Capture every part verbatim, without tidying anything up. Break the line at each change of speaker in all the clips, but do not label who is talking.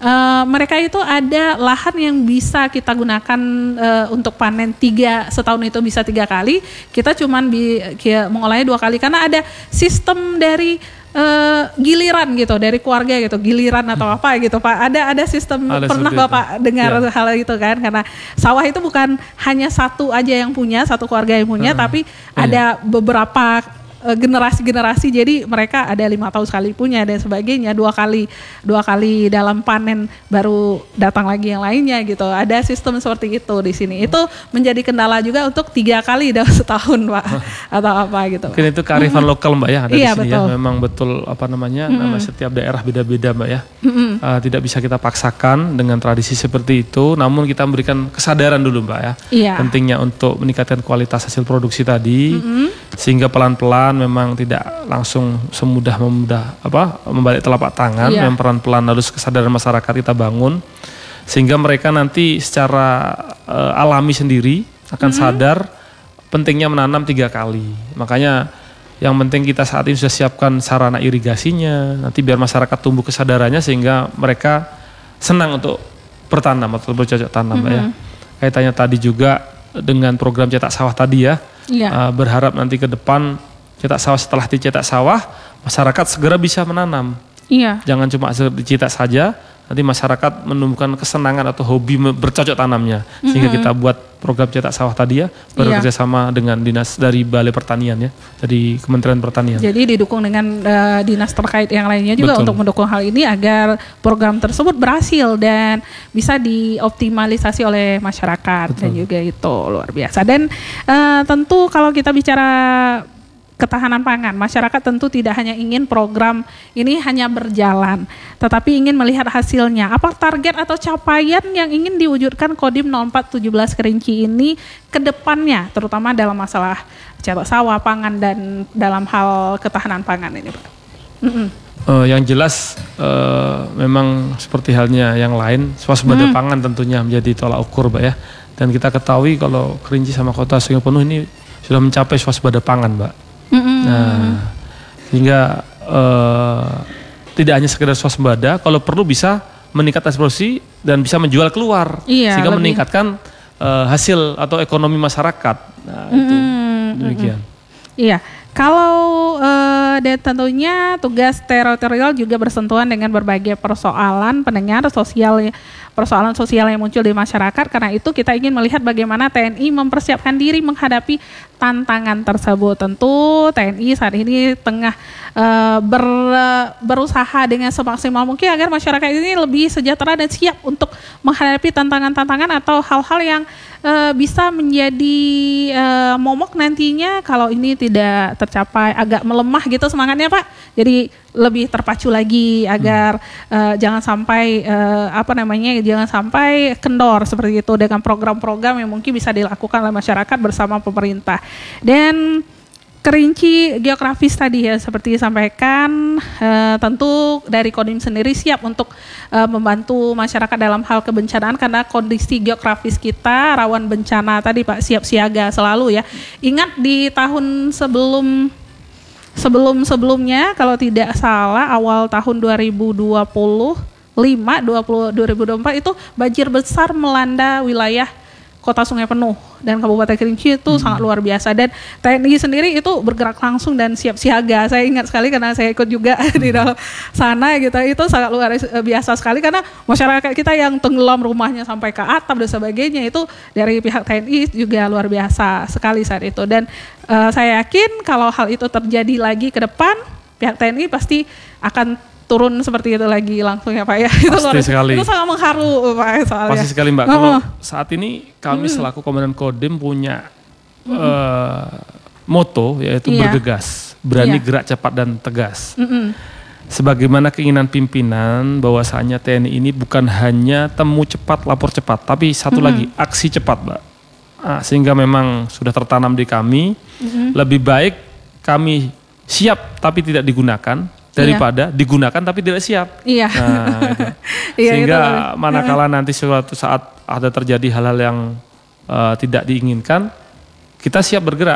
uh, mereka itu ada lahan yang bisa kita gunakan uh, untuk panen tiga setahun itu bisa tiga kali. Kita cuman bi, kia, mengolahnya dua kali karena ada sistem dari uh, giliran gitu dari keluarga gitu, giliran atau apa gitu Pak. Ada ada sistem ada pernah Bapak itu. dengar ya. hal itu kan? Karena sawah itu bukan hanya satu aja yang punya, satu keluarga yang punya, hmm. tapi hmm. ada beberapa generasi-generasi, jadi mereka ada lima tahun sekali punya dan sebagainya, dua kali dua kali dalam panen baru datang lagi yang lainnya gitu. Ada sistem seperti itu di sini. Itu menjadi kendala juga untuk tiga kali dalam setahun Pak atau apa gitu.
Mungkin itu kearifan mm-hmm. lokal Mbak ya ada
iya,
di sini
betul.
ya. Memang betul apa namanya, mm-hmm. nama setiap daerah beda-beda Mbak ya.
Mm-hmm.
Uh, tidak bisa kita paksakan dengan tradisi seperti itu. Namun kita memberikan kesadaran dulu Mbak ya.
Iya.
Pentingnya untuk meningkatkan kualitas hasil produksi tadi, mm-hmm. sehingga pelan-pelan memang tidak langsung semudah memudah apa membalik telapak tangan, yeah. memang pelan-pelan harus kesadaran masyarakat kita bangun sehingga mereka nanti secara uh, alami sendiri akan mm-hmm. sadar pentingnya menanam tiga kali. Makanya yang penting kita saat ini sudah siapkan sarana irigasinya, nanti biar masyarakat tumbuh kesadarannya sehingga mereka senang untuk bertanam atau bercocok tanam, mm-hmm. ya. Kaitannya tadi juga dengan program cetak sawah tadi ya. Yeah. Uh, berharap nanti ke depan cetak sawah setelah dicetak sawah masyarakat segera bisa menanam.
Iya.
Jangan cuma dicetak saja, nanti masyarakat menumbuhkan kesenangan atau hobi bercocok tanamnya. Mm-hmm. Sehingga kita buat program cetak sawah tadi ya, bekerja sama dengan dinas dari Balai Pertanian ya, dari Kementerian Pertanian.
Jadi didukung dengan uh, dinas terkait yang lainnya juga. Betul. Untuk mendukung hal ini agar program tersebut berhasil dan bisa dioptimalisasi oleh masyarakat. Betul. Dan juga itu luar biasa. Dan uh, tentu kalau kita bicara ketahanan pangan, masyarakat tentu tidak hanya ingin program ini hanya berjalan, tetapi ingin melihat hasilnya. Apa target atau capaian yang ingin diwujudkan Kodim nol empat tujuh belas Kerinci ini ke depannya, terutama dalam masalah cetak sawah, pangan, dan dalam hal ketahanan pangan ini, Pak?
Uh, yang jelas uh, memang seperti halnya yang lain, swasembada mm. pangan tentunya menjadi tolak ukur, Mbak ya. Dan kita ketahui kalau Kerinci sama Kota Sungai Penuh ini sudah mencapai swasembada pangan, Mbak. Mm-hmm. Nah, sehingga uh, tidak hanya sekedar swasembada, kalau perlu bisa meningkatkan produksi dan bisa menjual keluar, iya, sehingga lebih meningkatkan uh, hasil atau ekonomi masyarakat. Nah, mm-hmm. itu demikian.
Iya. Kalau uh, dan tentunya tugas teritorial juga bersentuhan dengan berbagai persoalan pendengar sosial, persoalan sosial yang muncul di masyarakat. Karena itu kita ingin melihat bagaimana T N I mempersiapkan diri menghadapi tantangan tersebut. Tentu T N I saat ini tengah uh, ber, berusaha dengan semaksimal mungkin agar masyarakat ini lebih sejahtera dan siap untuk menghadapi tantangan-tantangan atau hal-hal yang uh, bisa menjadi uh, momok nantinya kalau ini tidak tercapai, agak melemah gitu semangatnya Pak. Jadi lebih terpacu lagi agar hmm. uh, jangan sampai uh, apa namanya jangan sampai kendor seperti itu dengan program-program yang mungkin bisa dilakukan oleh masyarakat bersama pemerintah. Dan Kerinci geografis tadi ya seperti disampaikan, uh, tentu dari Kodim sendiri siap untuk uh, membantu masyarakat dalam hal kebencanaan karena kondisi geografis kita rawan bencana tadi Pak, siap siaga selalu ya. Ingat di tahun sebelum sebelum-sebelumnya kalau tidak salah awal tahun dua ribu dua puluh lima, dua ribu dua puluh empat itu banjir besar melanda wilayah Kota Sungai Penuh dan Kabupaten Kerinci itu hmm. sangat luar biasa, dan T N I sendiri itu bergerak langsung dan siap siaga. Saya ingat sekali karena saya ikut juga hmm. di dalam sana gitu, itu sangat luar biasa sekali karena masyarakat kita yang tenggelam rumahnya sampai ke atap dan sebagainya itu dari pihak T N I juga luar biasa sekali saat itu. Dan uh, saya yakin kalau hal itu terjadi lagi ke depan pihak T N I pasti akan turun seperti itu lagi langsung ya Pak ya. Itu
pasti sekali.
Itu sangat mengharu Pak soalnya.
Pasti sekali Mbak. Kalau saat ini kami hmm. selaku Komandan Kodim punya hmm. uh, moto yaitu iya. bergegas, berani iya. gerak cepat dan tegas. Hmm. Sebagaimana keinginan pimpinan bahwasanya T N I ini bukan hanya temu cepat, lapor cepat, tapi satu hmm. lagi aksi cepat Mbak. Nah, sehingga memang sudah tertanam di kami, hmm. lebih baik kami siap tapi tidak digunakan daripada iya. digunakan tapi tidak siap. Iya. Nah, gitu. Sehingga iya, manakala nanti suatu saat ada terjadi hal-hal yang uh, tidak diinginkan, kita siap bergerak.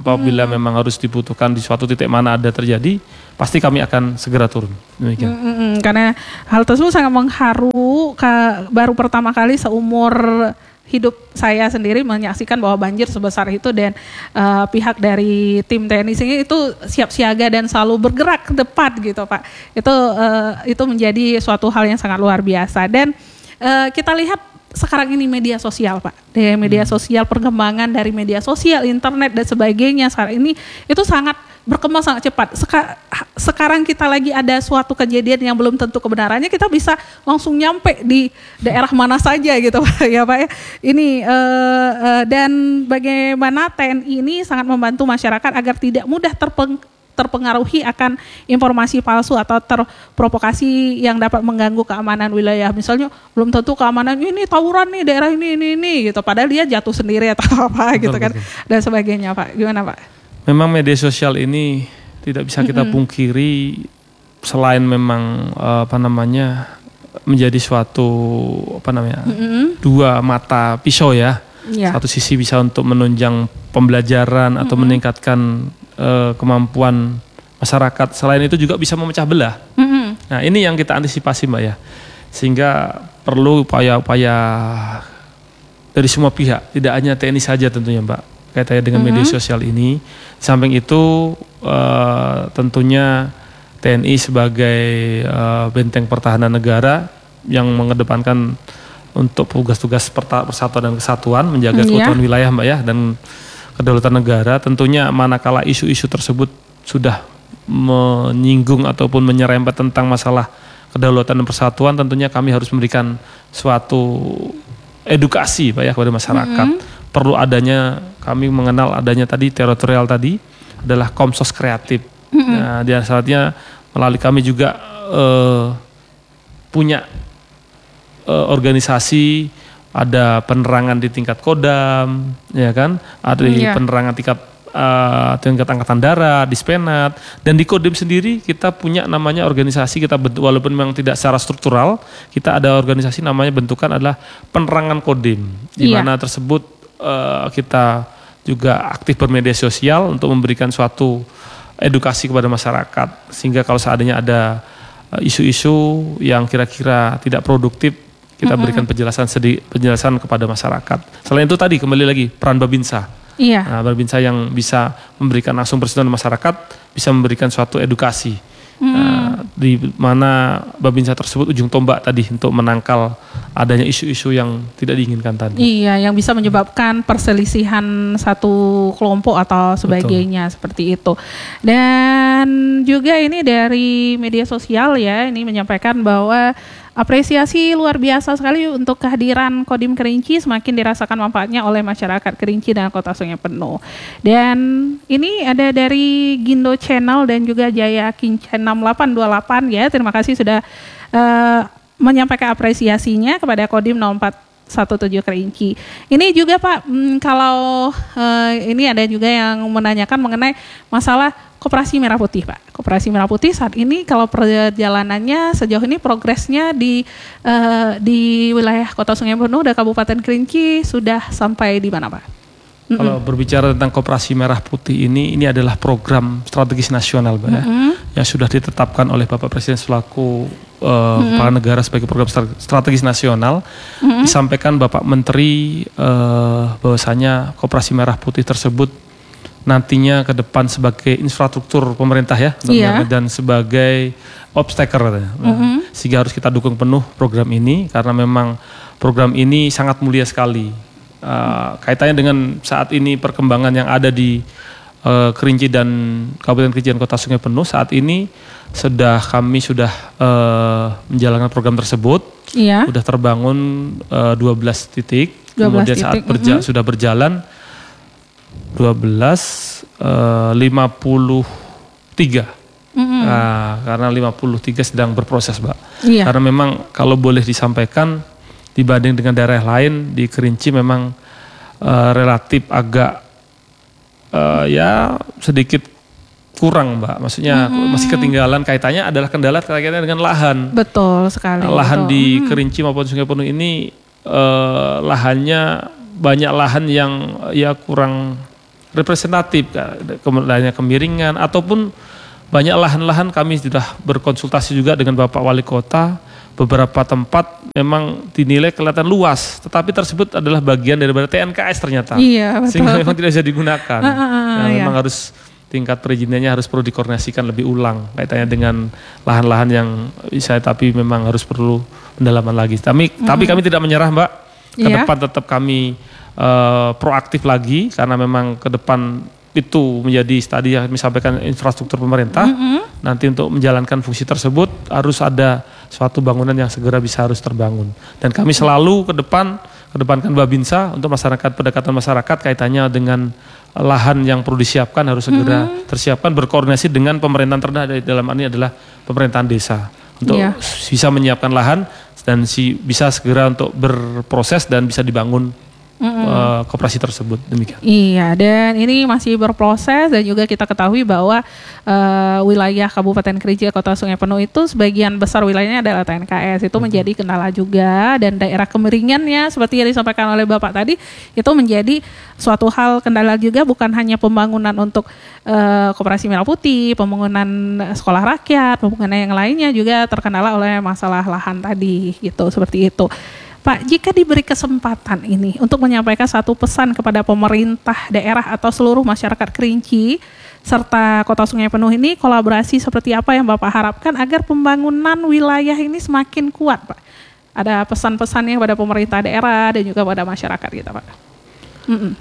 Apabila hmm. memang harus dibutuhkan di suatu titik mana ada terjadi, pasti kami akan segera turun. Demikian.
Hmm, hmm, karena hal tersebut sangat mengharu. Ka, baru pertama kali seumur hidup saya sendiri menyaksikan bahwa banjir sebesar itu dan uh, pihak dari tim T N I sini itu siap siaga dan selalu bergerak ke depan gitu Pak. Itu uh, itu menjadi suatu hal yang sangat luar biasa dan uh, kita lihat sekarang ini media sosial Pak, dari media sosial, perkembangan dari media sosial, internet dan sebagainya sekarang ini itu sangat berkembang sangat cepat. Seka, sekarang kita lagi ada suatu kejadian yang belum tentu kebenarannya, kita bisa langsung nyampe di daerah mana saja gitu Pak ya Pak ya. Ini uh, uh, dan bagaimana T N I ini sangat membantu masyarakat agar tidak mudah terpeng terpengaruhi akan informasi palsu atau terprovokasi yang dapat mengganggu keamanan wilayah. Misalnya belum tentu keamanan ini tawuran nih daerah ini ini ini gitu. Padahal dia jatuh sendiri atau apa gitu kan dan sebagainya Pak. Gimana Pak?
Memang media sosial ini tidak bisa kita mm-hmm. pungkiri selain memang apa namanya menjadi suatu apa namanya mm-hmm. dua mata pisau ya. Yeah. Satu sisi bisa untuk menunjang pembelajaran atau mm-hmm. meningkatkan uh, kemampuan masyarakat. Selain itu juga bisa memecah belah. Mm-hmm. Nah ini yang kita antisipasi Mbak ya. Sehingga perlu upaya-upaya dari semua pihak. Tidak hanya T N I saja tentunya Mbak. Kaitannya dengan mm-hmm. media sosial ini. Di samping itu uh, tentunya T N I sebagai uh, benteng pertahanan negara yang mengedepankan untuk tugas-tugas persatuan dan kesatuan, menjaga keutuhan yeah. wilayah Mbak ya dan kedaulatan negara. Tentunya manakala isu-isu tersebut sudah menyinggung ataupun menyerempet tentang masalah kedaulatan dan persatuan, tentunya kami harus memberikan suatu edukasi Pak ya kepada masyarakat. Mm-hmm. Perlu adanya, kami mengenal adanya tadi teritorial tadi adalah Komsos Kreatif. Mm-hmm. Nah, di saatnya melalui kami juga uh, punya Uh, organisasi, ada penerangan di tingkat Kodam, ya kan, ada yeah. penerangan tingkat uh, tingkat angkatan darat, di Spenat, dan di Kodim sendiri kita punya namanya organisasi kita bentuk, walaupun memang tidak secara struktural, kita ada organisasi namanya bentukan adalah penerangan Kodim, di yeah. mana tersebut uh, kita juga aktif bermedia sosial untuk memberikan suatu edukasi kepada masyarakat, sehingga kalau seandainya ada uh, isu-isu yang kira-kira tidak produktif, kita berikan penjelasan sedih, penjelasan kepada masyarakat. Selain itu tadi kembali lagi peran Babinsa. Iya. Nah, Babinsa yang bisa memberikan langsung persentuhan masyarakat, bisa memberikan suatu edukasi. Hmm. Nah, di mana Babinsa tersebut ujung tombak tadi untuk menangkal adanya isu-isu yang tidak diinginkan tadi.
Iya, yang bisa menyebabkan perselisihan satu kelompok atau sebagainya. Betul. Seperti itu. Dan juga ini dari media sosial ya, ini menyampaikan bahwa apresiasi luar biasa sekali untuk kehadiran Kodim Kerinci, semakin dirasakan manfaatnya oleh masyarakat Kerinci dan Kota Sungai Penuh. Dan ini ada dari Gindo Channel dan juga Jaya Kinca enam delapan dua delapan ya. Terima kasih sudah uh, menyampaikan apresiasinya kepada Kodim nol empat satu tujuh Kerinci. Ini juga Pak, hmm, kalau uh, ini ada juga yang menanyakan mengenai masalah Koperasi Merah Putih Pak. Koperasi Merah Putih saat ini kalau perjalanannya sejauh ini progresnya di uh, di wilayah Kota Sungai Penuh dan Kabupaten Kerinci sudah sampai di mana Pak? Mm-mm.
Kalau berbicara tentang Koperasi Merah Putih ini, ini adalah program strategis nasional Pak ya, yang sudah ditetapkan oleh Bapak Presiden selaku uh, kepala negara sebagai program strategis nasional. Mm-hmm. Disampaikan Bapak Menteri uh, bahwasanya Koperasi Merah Putih tersebut nantinya ke depan sebagai infrastruktur pemerintah ya, yeah. dan sebagai obstacle katanya. Nah, mm-hmm. sehingga harus kita dukung penuh program ini karena memang program ini sangat mulia sekali. Uh, kaitannya dengan saat ini perkembangan yang ada di uh, Kerinci dan Kabupaten Kerinci dan Kota Sungai Penuh, saat ini sudah kami sudah uh, menjalankan program tersebut. Yeah. Sudah terbangun uh, dua belas titik. dua belas kemudian titik. Saat berja- mm-hmm. sudah berjalan dua belas, lima puluh tiga. Mm-hmm. Nah, karena lima puluh tiga sedang berproses, Mbak. Iya. Karena memang kalau boleh disampaikan dibanding dengan daerah lain di Kerinci memang uh, relatif agak uh, ya sedikit kurang, Mbak. Maksudnya mm-hmm. masih ketinggalan, kaitannya adalah kendala kaitannya dengan lahan.
Betul sekali.
Nah, lahan
betul.
di
mm-hmm.
Kerinci maupun Sungai Penuh ini uh, lahannya banyak lahan yang ya kurang representatif, kemudian kemiringan ataupun banyak lahan-lahan kami sudah berkonsultasi juga dengan Bapak Wali Kota. Beberapa tempat memang dinilai kelihatan luas, tetapi tersebut adalah bagian daripada T N K S ternyata.
Iya, betul.
Sehingga memang tidak bisa digunakan. Uh, uh, uh, nah,
iya.
Memang harus tingkat perizinannya harus perlu dikoordinasikan lebih ulang kaitannya dengan lahan-lahan yang bisa, tapi memang harus perlu pendalaman lagi. Tapi, mm-hmm. tapi kami tidak menyerah, Mbak. Ke iya. depan tetap kami uh, proaktif lagi, karena memang ke depan itu menjadi tadi yang disampaikan infrastruktur pemerintah. Mm-hmm. Nanti untuk menjalankan fungsi tersebut harus ada suatu bangunan yang segera bisa harus terbangun. Dan kami selalu ke depan kedepankan Babinsa untuk masyarakat, pendekatan masyarakat kaitannya dengan lahan yang perlu disiapkan harus segera mm-hmm. tersiapkan, berkoordinasi dengan pemerintahan terdekat, dalam ini adalah pemerintahan desa untuk yeah. bisa menyiapkan lahan dan si bisa segera untuk berproses dan bisa dibangun Mm-hmm. Uh, koperasi tersebut, demikian.
Iya, dan ini masih berproses, dan juga kita ketahui bahwa uh, wilayah Kabupaten Kerinci Kota Sungai Penuh itu sebagian besar wilayahnya adalah T N K S, itu mm-hmm. menjadi kendala juga, dan daerah kemiringannya seperti yang disampaikan oleh Bapak tadi itu menjadi suatu hal kendala juga, bukan hanya pembangunan untuk uh, koperasi merah putih, pembangunan sekolah rakyat, pembangunan yang lainnya juga terkendala oleh masalah lahan tadi, gitu, seperti itu. Pak, jika diberi kesempatan ini untuk menyampaikan satu pesan kepada pemerintah daerah atau seluruh masyarakat Kerinci serta Kota Sungai Penuh ini, kolaborasi seperti apa yang Bapak harapkan agar pembangunan wilayah ini semakin kuat, Pak? Ada pesan-pesannya kepada pemerintah daerah dan juga pada masyarakat kita, Pak. Mm-mm.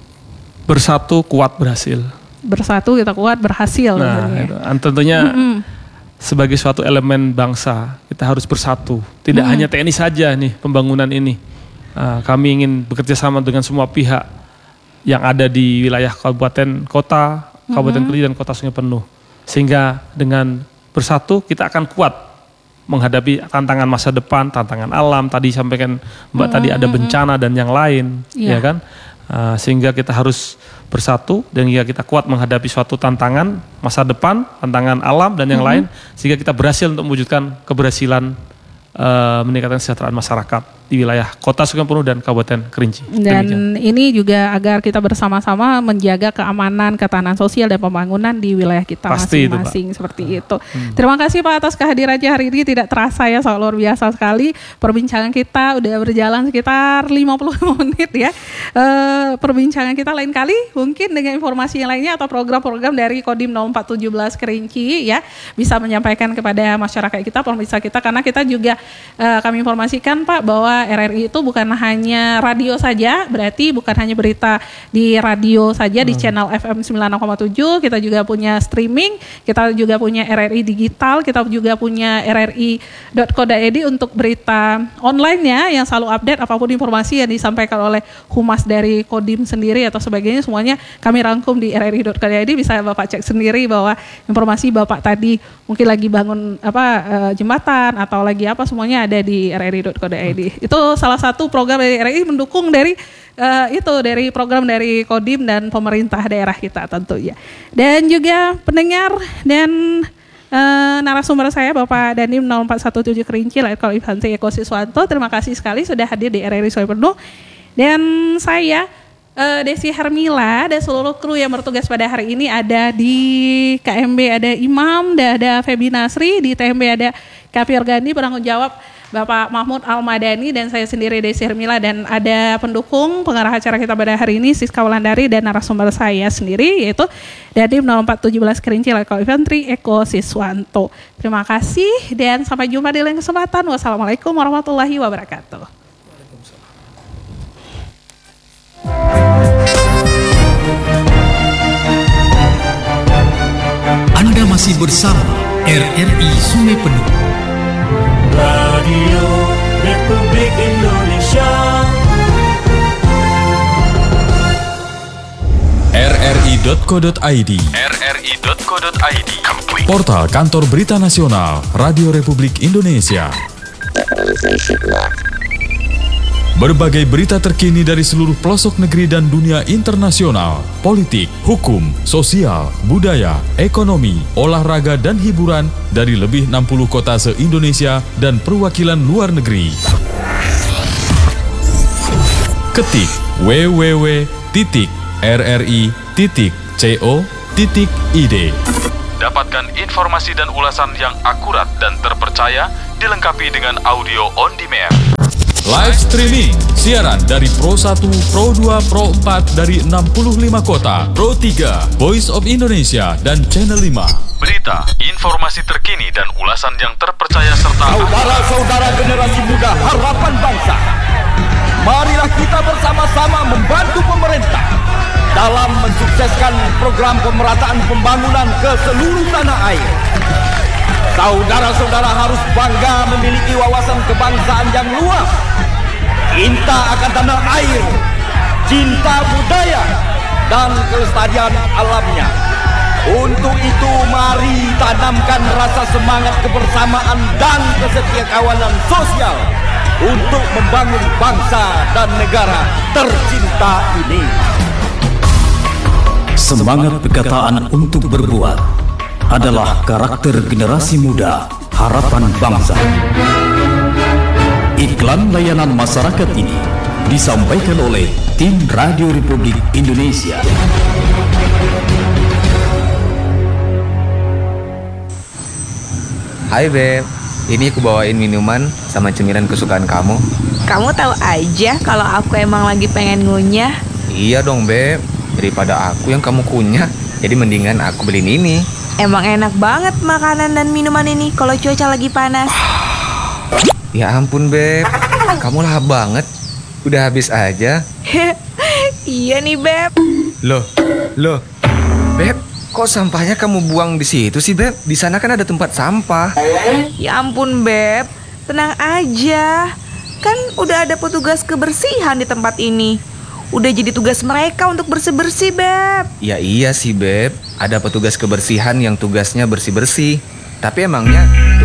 Bersatu kuat berhasil.
Bersatu kita kuat berhasil.
Nah, itu. Tentunya Mm-mm. sebagai suatu elemen bangsa kita harus bersatu. Tidak hmm. hanya T N I saja nih pembangunan ini. Uh, kami ingin bekerja sama dengan semua pihak yang ada di wilayah kabupaten, kota, kabupaten hmm. Kerinci dan Kota Sungai Penuh. Sehingga dengan bersatu kita akan kuat menghadapi tantangan masa depan, tantangan alam. Tadi sampaikan Mbak hmm. tadi ada bencana dan yang lain, yeah. ya kan? Uh, sehingga kita harus bersatu dan hingga kita kuat menghadapi suatu tantangan masa depan, tantangan alam dan yang mm-hmm. lain, sehingga kita berhasil untuk mewujudkan keberhasilan uh, meningkatkan kesejahteraan masyarakat di wilayah Kota Sungai Penuh dan Kabupaten Kerinci.
Dan demikian. Ini juga agar kita bersama-sama menjaga keamanan, ketahanan sosial dan pembangunan di wilayah kita Pasti masing-masing itu, seperti uh, itu. Hmm. Terima kasih Pak atas kehadirannya hari ini, tidak terasa ya, sangat luar biasa sekali. Perbincangan kita udah berjalan sekitar lima puluh menit ya. Uh, perbincangan kita lain kali mungkin dengan informasi yang lainnya atau program-program dari Kodim nol empat tujuh belas Kerinci ya, bisa menyampaikan kepada masyarakat kita, pemirsa kita, karena kita juga uh, kami informasikan Pak bahwa R R I itu bukan hanya radio saja, berarti bukan hanya berita di radio saja, hmm. di channel F M sembilan puluh enam koma tujuh, kita juga punya streaming, kita juga punya R R I digital, kita juga punya R R I dot co dot I D untuk berita online-nya yang selalu update apapun informasi yang disampaikan oleh humas dari Kodim sendiri atau sebagainya, semuanya kami rangkum di R R I dot co dot I D, bisa Bapak cek sendiri bahwa informasi Bapak tadi mungkin lagi bangun apa uh, jembatan atau lagi apa, semuanya ada di R R I dot co dot I D. Hmm. Itu salah satu program dari R R I mendukung dari uh, itu dari program dari Kodim dan pemerintah daerah kita tentunya. Dan juga pendengar dan uh, narasumber saya Bapak Dandim nol empat satu tujuh Kerinci, Letkol Infantri Eko Siswanto, terima kasih sekali sudah hadir di R R I Sungai Penuh. Dan saya uh, Desi Hermila dan seluruh kru yang bertugas pada hari ini, ada di K M B ada Imam, dan ada Febi Nasri, di T M B ada Kapi Organi, penanggung jawab Bapak Mahmud Al-Madani, dan saya sendiri Desi Hermila, dan ada pendukung pengarah acara kita pada hari ini Siska Wulandari, dan narasumber saya sendiri yaitu Dandim nol empat tujuh belas Kerinci, Letkol Infantri Eko Siswanto. Terima kasih dan sampai jumpa di lain kesempatan. Wassalamualaikum warahmatullahi wabarakatuh.
Anda masih bersama R R I Sungai Penuh,
Radio Republik Indonesia.
R R I dot co dot I D R R I dot co dot I D Portal Kantor Berita Nasional Radio Republik Indonesia. Berbagai berita terkini dari seluruh pelosok negeri dan dunia internasional, politik, hukum, sosial, budaya, ekonomi, olahraga, dan hiburan dari lebih enam puluh kota se-Indonesia dan perwakilan luar negeri. Ketik w w w titik r r i titik co titik i d. Dapatkan informasi dan ulasan yang akurat dan terpercaya dilengkapi dengan audio on demand. Live streaming, siaran dari Pro satu, Pro dua, Pro empat dari enam puluh lima kota, Pro tiga, Voice of Indonesia, dan Channel lima. Berita, informasi terkini dan ulasan yang terpercaya serta
saudara-saudara generasi muda harapan bangsa. Marilah kita bersama-sama membantu pemerintah dalam mensukseskan program pemerataan pembangunan ke seluruh tanah air. Saudara-saudara harus bangga memiliki wawasan kebangsaan yang luas, cinta akan tanah air, cinta budaya, dan kelestarian alamnya. Untuk itu mari tanamkan rasa semangat kebersamaan dan kesetiakawanan sosial untuk membangun bangsa dan negara tercinta ini.
Semangat perkataan untuk berbuat adalah karakter generasi muda harapan bangsa. Iklan layanan masyarakat ini disampaikan oleh tim Radio Republik Indonesia.
Hai Beb, ini aku bawain minuman sama cemilan kesukaan kamu.
Kamu tahu aja kalau aku emang lagi pengen ngunyah.
Iya dong Beb, daripada aku yang kamu kunyah, jadi mendingan aku beliin ini.
Emang enak banget makanan dan minuman ini kalau cuaca lagi panas.
Ya ampun Beb, kamu lahap banget. Udah habis aja.
Iya nih Beb.
Loh, loh, Beb, kok sampahnya kamu buang di situ sih Beb? Di sana kan ada tempat sampah.
Ya ampun Beb, tenang aja. Kan udah ada petugas kebersihan di tempat ini. Udah jadi tugas mereka untuk bersih-bersih Beb.
Ya iya sih Beb, ada petugas kebersihan yang tugasnya bersih-bersih. Tapi emangnya